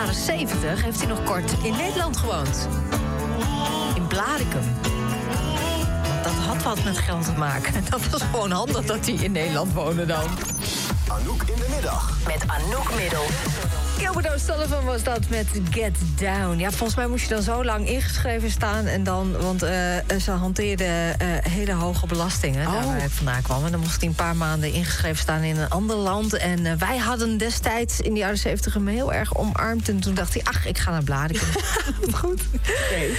jaren 70 heeft hij nog kort in Nederland gewoond. In Blaricum. Dat had wat met geld te maken. Dat was gewoon handig dat hij in Nederland woonde dan. Anouk in de middag. Met Anouk Middel. Gilbert O'Sullivan was dat met Get Down. Ja, volgens mij moest je dan zo lang ingeschreven staan. En dan, want ze hanteerde hele hoge belastingen. Daar waar ik vandaan kwam. En dan moest hij een paar maanden ingeschreven staan in een ander land. En wij hadden destijds in de jaren 70 hem heel erg omarmd. En toen dacht hij, ach, ik ga naar Blaricum. Goed. Okay.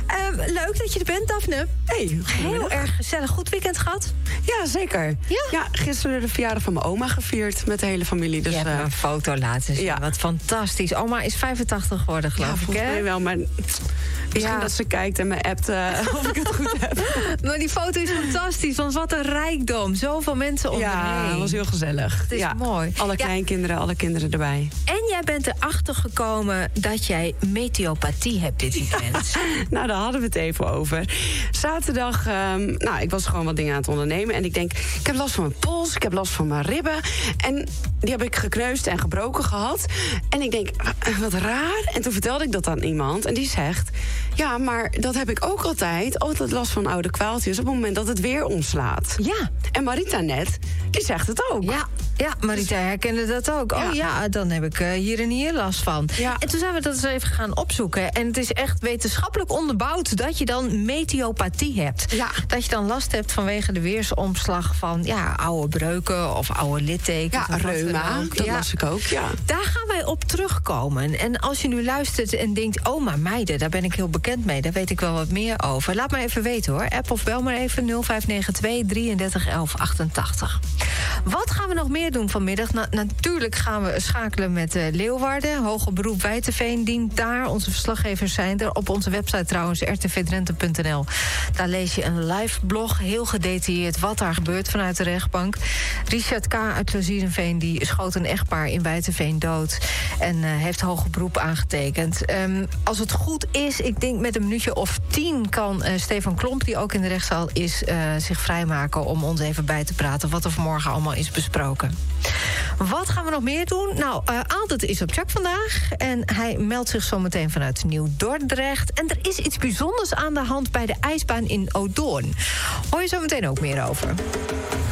Leuk dat je er bent, Daphne. Hey, heel erg gezellig. Goed weekend gehad? Ja, zeker. Ja, gisteren de verjaardag van mijn oma gevierd met de hele familie. Dus, je hebt me een foto laten zien. Ja. Wat fantastisch. Oma is 85 geworden, geloof ik, hè? Volgens mij wel, maar misschien dat ze kijkt en me appt of ik het goed heb. Maar die foto is fantastisch, want wat een rijkdom. Zoveel mensen om je heen. Ja, dat was heel gezellig. Het is mooi. Alle kleinkinderen, alle kinderen erbij. En jij bent erachter gekomen dat jij meteopathie hebt dit weekend. Nou, daar hadden we het even over. Zaterdag, ik was gewoon wat dingen aan het ondernemen. En ik denk, ik heb last van mijn pols, ik heb last van mijn ribben. En die heb ik gekneusd en gebroken gehad. En ik denk, wat raar. En toen vertelde ik dat aan iemand. En die zegt, ja, maar dat heb ik ook altijd last van oude kwaaltjes op het moment dat het weer omslaat. Ja. En Marita net, die zegt het ook. Ja, Marita herkende dat ook. Oh ja, dan heb ik hier en hier last van. Ja. En toen zijn we dat eens even gaan opzoeken. En het is echt wetenschappelijk onderbouwd dat je dan meteopathie hebt. Ja. Dat je dan last hebt vanwege de weersomslag van oude breuken of oude littekens. Ja, reuma, dat las ik ook, ja. Daar gaan wij op terugkomen. En als je nu luistert en denkt, oh maar meiden, daar ben ik heel bekend mee. Daar weet ik wel wat meer over. Laat me even weten hoor. App of bel maar even 0592 33 11 88. Wat gaan we nog meer doen vanmiddag? Natuurlijk gaan we schakelen met Leeuwarden. Hoger beroep Wijteveen dient daar. Onze verslaggevers zijn er. Op onze website trouwens, rtvdrenthe.nl. Daar lees je een live blog. Heel gedetailleerd wat daar gebeurt vanuit de rechtbank. Richard K. uit Plezierenveen die schoot een echtpaar in Wijteveen dood. En heeft hoger beroep aangetekend. Als het goed is, ik denk met een minuutje of 10... kan Stefan Klomp, die ook in de rechtszaal is, zich vrijmaken om ons even bij te praten wat er vanmorgen allemaal is besproken. Wat gaan we nog meer doen? Nou, Aaltet is op check vandaag. En hij meldt zich zometeen vanuit Nieuw-Dordrecht. En er is iets bijzonders aan de hand bij de ijsbaan in Odoorn. Hoor je zo meteen ook meer over.